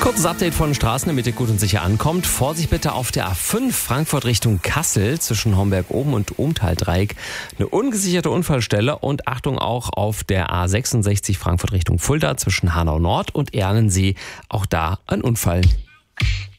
Kurzes Update von Straßen, damit ihr gut und sicher ankommt. Vorsicht bitte auf der A5 Frankfurt Richtung Kassel zwischen Homberg oben und Ohmtal-Dreieck. Eine ungesicherte Unfallstelle und Achtung auch auf der A66 Frankfurt Richtung Fulda zwischen Hanau Nord und Erlensee. Auch da ein Unfall.